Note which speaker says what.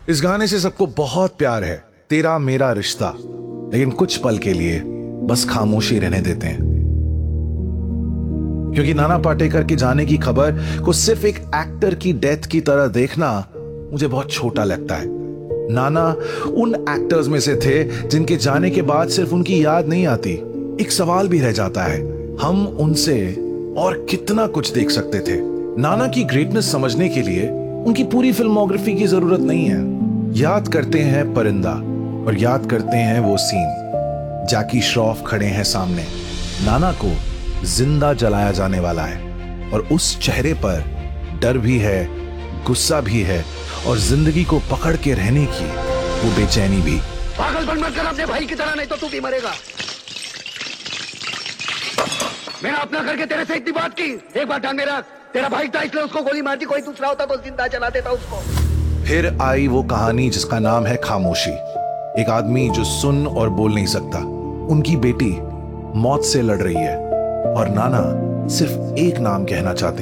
Speaker 1: इस गाने से सबको बहुत प्यार है, तेरा मेरा रिश्ता, लेकिन कुछ पल के लिए बस खामोशी रहने देते हैं, क्योंकि नाना पाटेकर के जाने की खबर को सिर्फ एक एक्टर की डेथ की तरह देखना मुझे बहुत छोटा लगता है। नाना उन एक्टर्स में से थे जिनके जाने के बाद सिर्फ उनकी याद नहीं आती, एक सवाल भी रह जाता है, हम उनसे और कितना कुछ देख सकते थे। नाना की ग्रेटनेस समझने के लिए उनकी पूरी फिल्मोग्राफी की जरूरत नहीं है। याद करते हैं परिंदा और याद करते हैं वो सीन, जैकी श्रॉफ खड़े हैं सामने, नाना को जिंदा जलाया जाने वाला है और उस चेहरे पर डर भी है, गुस्सा भी है और जिंदगी को पकड़ के रहने की वो बेचैनी भी।
Speaker 2: पागलपन मत कर अपने भाई की तरह, नहीं तो तू भी मरेगा। मैंने अपना करके तेरे से इतनी बात की, एक बार ध्यान में रख, तेरा भाई था इसलिए उसको गोली मार दी, कोई दूसरा होता तो जिंदा जला देता उसको।
Speaker 1: फिर आई वो कहानी जिसका नाम है खामोशी। एक आदमी जो सुन और बोल नहीं सकता, उनकी बेटी मौत से लड़ रही है और नाना सिर्फ एक नाम कहना चाहते हैं।